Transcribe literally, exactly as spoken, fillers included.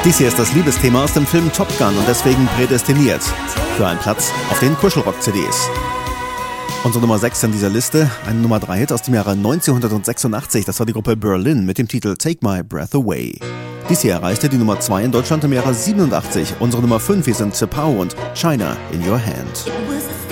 Dies hier ist das Liebesthema aus dem Film Top Gun und deswegen prädestiniert für einen Platz auf den Kuschelrock-C Ds. Unsere Nummer sechs in dieser Liste, eine Nummer drei Hit aus dem Jahre neunzehnhundertsechsundachtzig, das war die Gruppe Berlin mit dem Titel Take My Breath Away. Dies hier erreichte die Nummer zwei in Deutschland im Jahre siebenundachtzig. Unsere Nummer fünf, hier sind Zepao und China in Your Hand.